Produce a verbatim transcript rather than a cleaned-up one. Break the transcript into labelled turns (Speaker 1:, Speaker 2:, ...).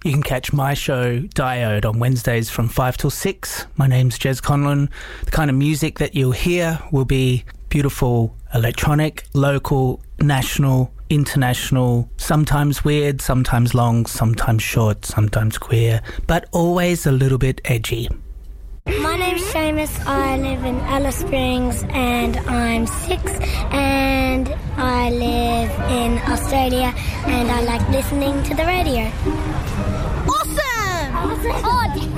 Speaker 1: You can catch my show, Diode, on Wednesdays from five till six. My name's Jez Conlon. The kind of music that you'll hear will be beautiful electronic, local, national, international, sometimes weird, sometimes long, sometimes short, sometimes queer, but always a little bit edgy.
Speaker 2: My name's Seamus, I live in Alice Springs and I'm six and I live in Australia and I like listening to the radio.
Speaker 3: Awesome!
Speaker 2: Awesome!
Speaker 3: Oh,